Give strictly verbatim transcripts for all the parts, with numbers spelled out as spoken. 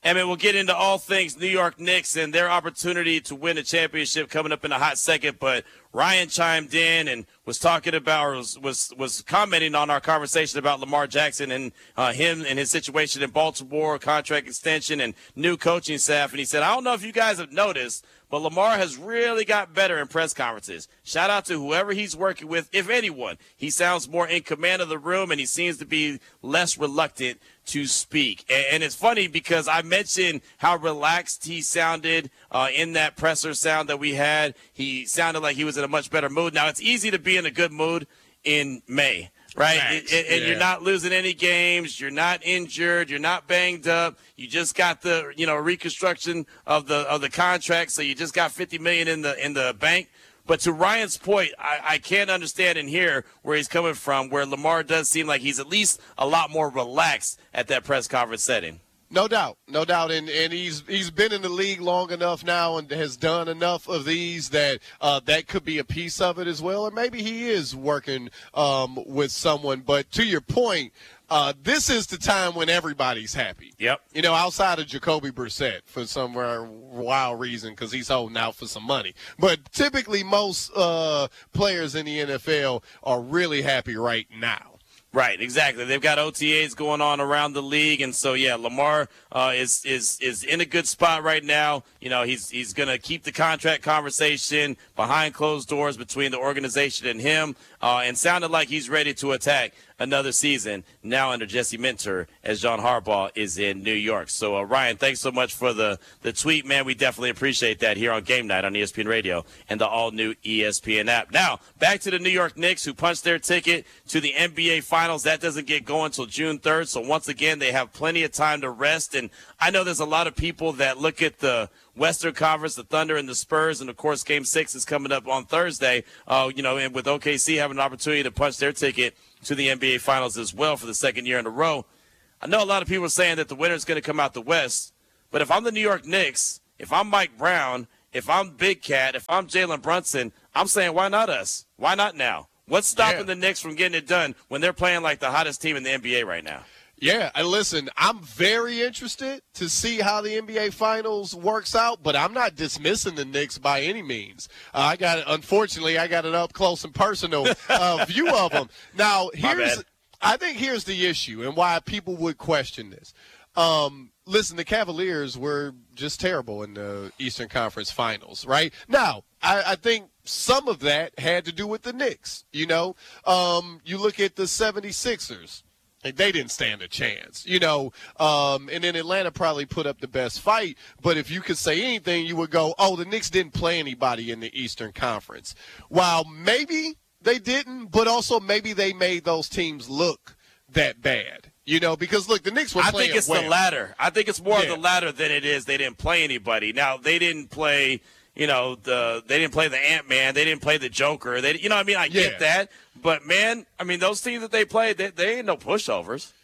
I mean, we'll get into all things New York Knicks and their opportunity to win a championship coming up in a hot second. But Ryan chimed in and was talking about, or was was, was commenting on our conversation about Lamar Jackson and uh, him and his situation in Baltimore, contract extension and new coaching staff. And he said, I don't know if you guys have noticed, but Lamar has really got better in press conferences. Shout out to whoever he's working with, if anyone. He sounds more in command of the room, and he seems to be less reluctant to speak. And, and it's funny because I mentioned how relaxed he sounded uh, in that presser sound that we had. He sounded like he was in a much better mood. Now, it's easy to be in a good mood in May. Right, and, and yeah. You're not losing any games. You're not injured. You're not banged up. You just got the, you know, reconstruction of the of the contract. So you just got fifty million in the in the bank. But to Ryan's point, I, I can't understand and hear where he's coming from. Where Lamar does seem like he's at least a lot more relaxed at that press conference setting. No doubt, no doubt, and and he's he's been in the league long enough now and has done enough of these that uh, that could be a piece of it as well, or maybe he is working um, with someone. But to your point, uh, this is the time when everybody's happy. Yep. You know, outside of Jacoby Brissett for some uh, wild reason because he's holding out for some money. But typically, most uh, players in the N F L are really happy right now. Right, exactly. They've got O T As going on around the league, and so yeah, Lamar uh, is is is in a good spot right now. You know, he's he's going to keep the contract conversation behind closed doors between the organization and him, uh, and sounded like he's ready to attack another season now under Jesse Minter as John Harbaugh is in New York. So uh, Ryan, thanks so much for the the tweet, man. We definitely appreciate that here on Game Night on E S P N Radio and the all new E S P N app. Now back to the New York Knicks, who punched their ticket to the N B A Finals. That doesn't get going until June third. So once again, they have plenty of time to rest. And I know there's a lot of people that look at the Western Conference, the Thunder and the Spurs, and of course, Game Six is coming up on Thursday. Uh, you know, and with O K C having an opportunity to punch their ticket to the N B A Finals as well for the second year in a row. I know a lot of people are saying that the winner's going to come out the West, but if I'm the New York Knicks, if I'm Mike Brown, if I'm Big Cat, if I'm Jalen Brunson, I'm saying, why not us? Why not now? What's stopping Yeah. the Knicks from getting it done when they're playing like the hottest team in the N B A right now? Yeah, and listen, I'm very interested to see how the N B A Finals works out, but I'm not dismissing the Knicks by any means. Uh, I got, unfortunately, I got an up close and personal uh, view of them. Now, here's, I think here's the issue and why people would question this. Um, listen, the Cavaliers were just terrible in the Eastern Conference Finals, right? Now, I, I think some of that had to do with the Knicks. You know, um, you look at the seventy-sixers. They didn't stand a chance, you know, um, and then Atlanta probably put up the best fight. But if you could say anything, you would go, oh, the Knicks didn't play anybody in the Eastern Conference. While maybe they didn't, but also maybe they made those teams look that bad. You know, because, look, the Knicks were I playing think it's well. the latter. I think it's more Yeah. of the latter than it is they didn't play anybody. Now, they didn't play – you know, the they didn't play the Ant-Man. They didn't play the Joker. They, you know what I mean? I get Yeah. that. But, man, I mean, those teams that they played, they, they ain't no pushovers.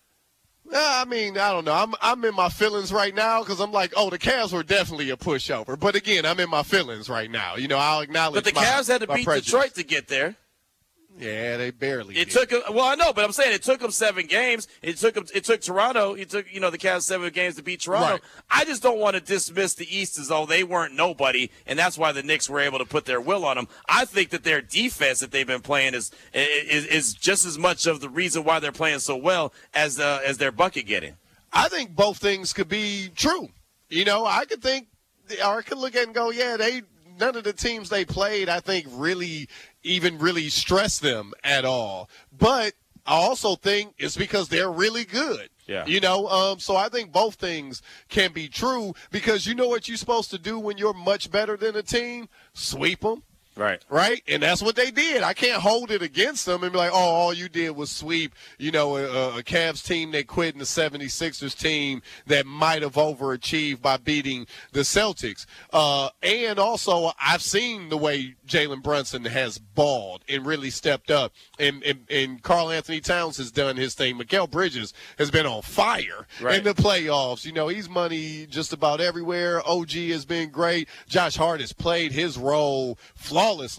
I mean, I don't know. I'm I'm in my feelings right now because I'm like, oh, the Cavs were definitely a pushover. But, again, I'm in my feelings right now. You know, I'll acknowledge But the my, Cavs had to my beat prejudice. Detroit to get there. Yeah, they barely It did. took them, well, I know, but I'm saying it took them seven games. It took them, it took Toronto. It took, you know, the Cavs seven games to beat Toronto. Right. I just don't want to dismiss the East as though they weren't nobody, and that's why the Knicks were able to put their will on them. I think that their defense that they've been playing is is, is just as much of the reason why they're playing so well as uh, as their bucket getting. I think both things could be true. You know, I could think, or I could look at it and go, yeah, they none of the teams they played, I think, really even really stress them at all. But I also think it's because they're really good. Yeah. You know, um, so I think both things can be true because you know what you're supposed to do when you're much better than a team? Sweep them. Right. Right? And that's what they did. I can't hold it against them and be like, oh, all you did was sweep, you know, a, a Cavs team that quit and the seventy-sixers team that might have overachieved by beating the Celtics. Uh, and also, I've seen the way Jalen Brunson has balled and really stepped up. And, and, and Karl Anthony Towns has done his thing. Mikal Bridges has been on fire Right. in the playoffs. You know, he's money just about everywhere. O G has been great. Josh Hart has played his role flawlessly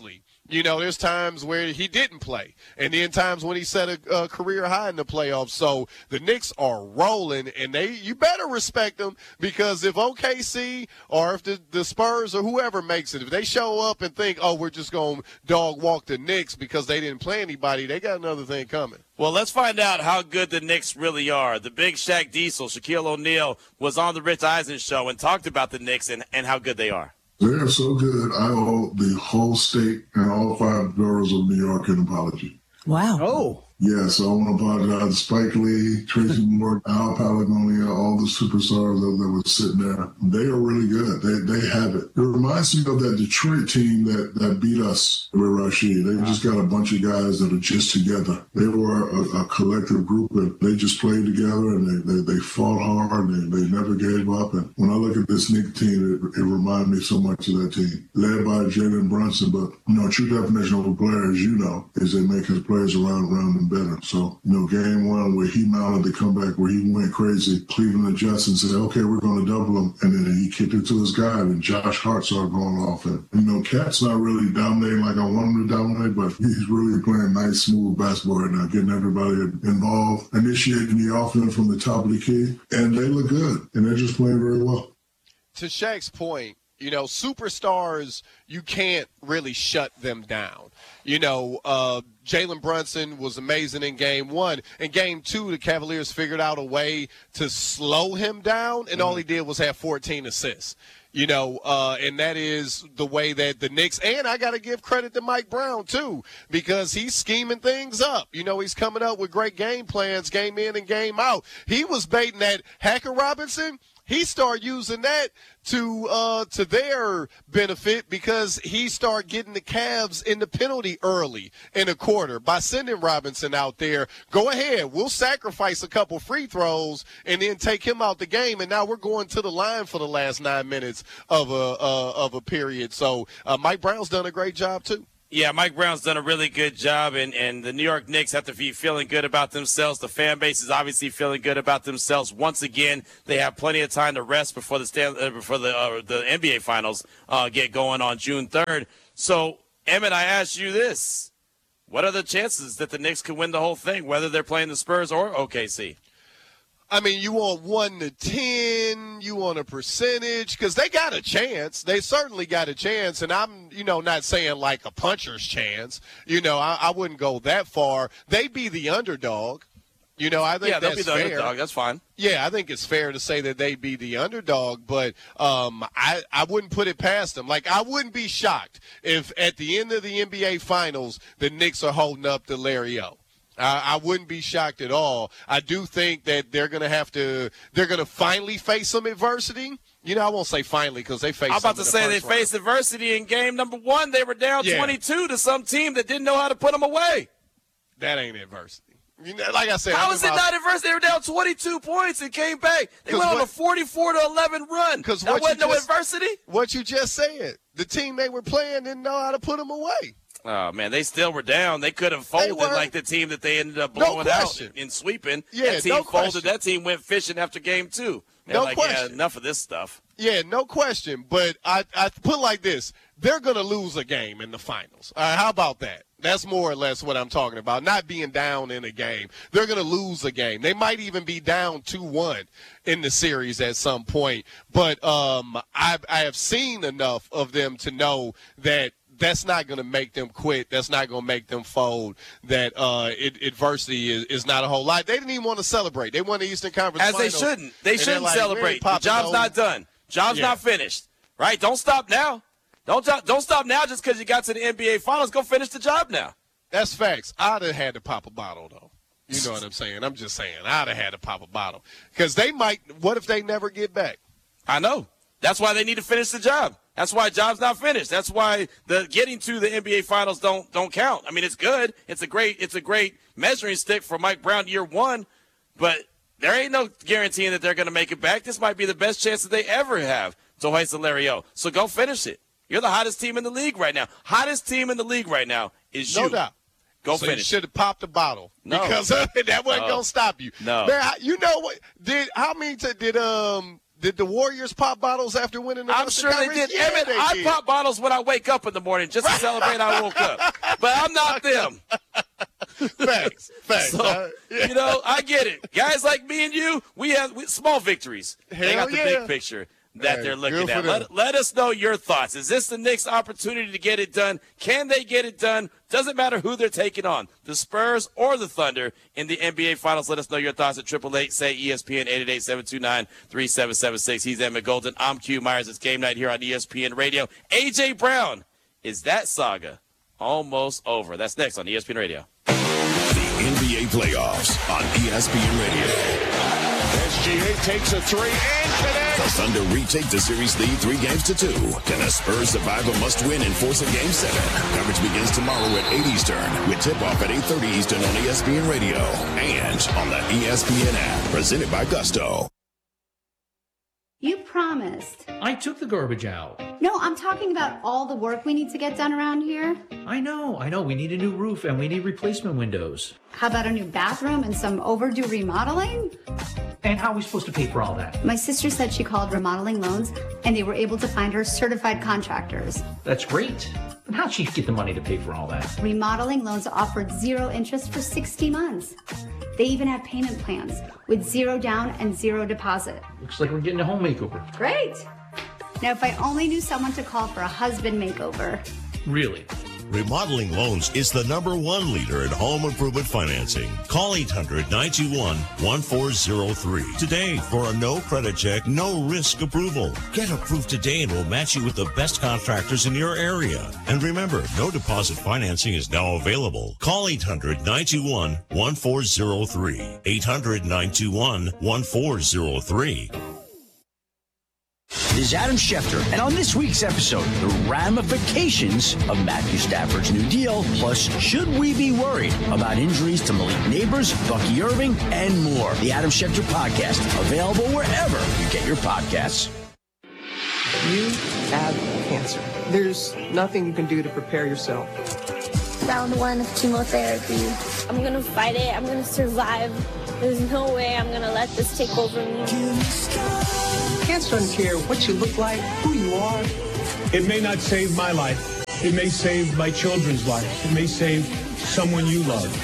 You know, there's times where he didn't play, and then times when he set a, a career high in the playoffs. So the Knicks are rolling, and they you better respect them, because if O K C or if the, the Spurs or whoever makes it, if they show up and think, oh, we're just going to dog walk the Knicks because they didn't play anybody, they got another thing coming. Well, let's find out how good the Knicks really are. The big Shaq Diesel, Shaquille O'Neal, was on the Rich Eisen show and talked about the Knicks and, and how good they are. They are so good. I owe the whole state and all five boroughs of New York an apology. Wow. Oh. Yes, I want to apologize to Spike Lee, Tracy Morgan, Al Palagonia, all the superstars that, that were sitting there. They are really good. They they have it. It reminds me of that Detroit team that, that beat us with Rashid. They just got a bunch of guys that are just together. They were a, a collective group, and they just played together, and they, they, they fought hard, and they, they never gave up. And when I look at this Knicks team, it, it reminds me so much of that team, led by Jalen Brunson. But, you know, true definition of a player, as you know, is they make his players around, around them better. So, you know, game one where he mounted the comeback, where he went crazy, Cleveland adjusted and said, okay, we're going to double him. And then he kicked it to his guy, and Josh Hart started going off. And, you know, Cat's not really dominating like I want him to dominate, but he's really playing nice, smooth basketball right now, getting everybody involved, initiating the offense from the top of the key. And they look good, and they're just playing very well. To Shaq's point, you know, superstars, you can't really shut them down. You know, uh, Jalen Brunson was amazing in game one. In game two, the Cavaliers figured out a way to slow him down, and mm-hmm. all he did was have fourteen assists. You know, uh, and that is the way that the Knicks, and I got to give credit to Mike Brown, too, because he's scheming things up. You know, he's coming up with great game plans, game in and game out. He was baiting that Hacker Robinson. He started using that to uh, to their benefit, because he started getting the Cavs in the penalty early in the quarter by sending Robinson out there. Go ahead, we'll sacrifice a couple free throws and then take him out the game. And now we're going to the line for the last nine minutes of a uh, of a period. So uh, Mike Brown's done a great job too. Yeah, Mike Brown's done a really good job, and, and the New York Knicks have to be feeling good about themselves. The fan base is obviously feeling good about themselves. Once again, they have plenty of time to rest before the stand, uh, before the uh, the N B A Finals uh, get going on June third. So, Emmett, I ask you this: what are the chances that the Knicks can win the whole thing, whether they're playing the Spurs or O K C? I mean, you want one to ten, you want a percentage, because they got a chance. They certainly got a chance, and I'm, you know, not saying like a puncher's chance. You know, I, I wouldn't go that far. They be the underdog. You know, I think yeah, they'll that's be the fair. underdog. That's fine. Yeah, I think it's fair to say that they'd be the underdog, but um, I, I wouldn't put it past them. Like, I wouldn't be shocked if at the end of the N B A Finals, the Knicks are holding up to Larry O. I, I wouldn't be shocked at all. I do think that they're going to have to – they're going to finally face some adversity. You know, I won't say finally, because they faced I'm about to the say they round. faced adversity in game number one. They were down yeah. twenty-two to some team that didn't know how to put them away. That ain't adversity. You know, like I said, how I'm is it about, not adversity? They were down twenty-two points and came back. They went what, on a forty-four to eleven run. That what wasn't no just, adversity. What you just said, the team they were playing didn't know how to put them away. Oh, man, they still were down. They could have folded like the team that they ended up no blowing out question. in sweeping. Yeah, that team no folded. question. That team went fishing after game two. They're No like, question. yeah, enough of this stuff. Yeah, no question. But I, I put it like this. They're going to lose a game in the finals. All right, how about that? That's more or less what I'm talking about, not being down in a game. They're going to lose a game. They might even be down two one in the series at some point. But um, I, I have seen enough of them to know that that's not going to make them quit. That's not going to make them fold. That uh, it, adversity is, is not a whole lot. They didn't even want to celebrate. They won the Eastern Conference As Finals, they shouldn't. They shouldn't like, celebrate. The job's not done. Job's yeah. not finished. Right? Don't stop now. Don't don't stop now just because you got to the N B A Finals. Go finish the job now. That's facts. I'd have had to pop a bottle, though. You know what I'm saying? I'm just saying. I'd have had to pop a bottle. Because they might – what if they never get back? I know. That's why they need to finish the job. That's why job's not finished. That's why the getting to the N B A Finals don't don't count. I mean, it's good. It's a great it's a great measuring stick for Mike Brown year one, but there ain't no guaranteeing that they're going to make it back. This might be the best chance that they ever have to hoist the Larry O. So go finish it. You're the hottest team in the league right now. Hottest team in the league right now is you. No doubt. Go so finish. You should have popped the bottle No. because that wasn't No. gonna stop you. No. Man, you know what? Did how many t- did um Did the Warriors pop bottles after winning the I'm Western sure they Conference? did. Yeah, Evan, they I did. pop bottles when I wake up in the morning just to celebrate I woke up. But I'm not them. Facts. Facts. So, Uh, yeah. you know, I get it. Guys like me and you, we have we, small victories. They Hell got the yeah. big picture that Hey, they're looking good for at. them. Let, let us know your thoughts. Is this the Knicks' opportunity to get it done? Can they get it done? Doesn't matter who they're taking on, the Spurs or the Thunder in the N B A Finals. Let us know your thoughts at triple eight say E S P N eight eight eight, seven two nine, three seven seven six. He's Emmett Golden. I'm Q Myers. It's game night here on E S P N Radio. A J Brown, is that saga almost over? That's next on E S P N Radio. The N B A playoffs on E S P N Radio. S G A takes a three and connects. The Thunder retake the series lead three games to two. Can the Spurs survive a must-win and force a game seven? Coverage begins tomorrow at eight Eastern with tip-off at eight thirty Eastern on E S P N Radio and on the E S P N app. Presented by Gusto. You promised. I took the garbage out. No, I'm talking about all the work we need to get done around here. I know, I know. We need a new roof and we need replacement windows. How about a new bathroom and some overdue remodeling? And how are we supposed to pay for all that? My sister said she called Remodeling Loans and they were able to find her certified contractors. That's great. But how'd she get the money to pay for all that? Remodeling Loans offered zero interest for sixty months. They even have payment plans with zero down and zero deposit. Looks like we're getting a home makeover. Great. Now, if I only knew someone to call for a husband makeover. Really? Remodeling Loans is the number one leader in home improvement financing. Call eight hundred, nine two one, one four zero three today for a no credit check, no risk approval. Get approved today and we'll match you with the best contractors in your area. And remember, no deposit financing is now available. Call eight hundred, nine two one, one four zero three. eight hundred, nine two one, one four zero three. This is Adam Schefter, and on this week's episode, the ramifications of Matthew Stafford's new deal, plus should we be worried about injuries to Malik Neighbors, Bucky Irving, and more. The Adam Schefter Podcast, available wherever you get your podcasts. You have cancer. There's nothing you can do to prepare yourself. Round one of chemotherapy. I'm gonna fight it. I'm gonna survive. There's no way I'm gonna let this take over me. Cancer doesn't care what you look like, who you are. It may not save my life. It may save my children's lives. It may save someone you love.